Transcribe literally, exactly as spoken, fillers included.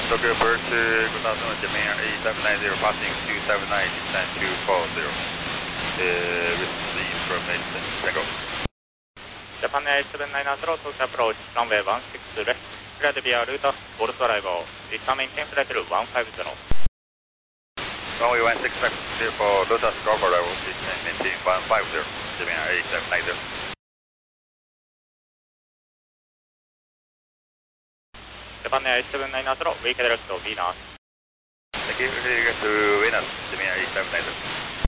Tokyo Pursuit two thousand, Japan eight seven nine zero, passing two seven nine, descent two four zero. Uh, with the information, Tango. Japan eight seven nine zero, Tokyo approach, runway one six left, clear to be a route, Golf arrival, return maintain flight level one five zero. Runway one six left, clear for Lotus Golf arrival, return maintain one five zero, Japan eight seven nine zero. Japan eight seven nine zero, wake direct to Venus. Thank you, to Venus, Japan eight seven nine zero.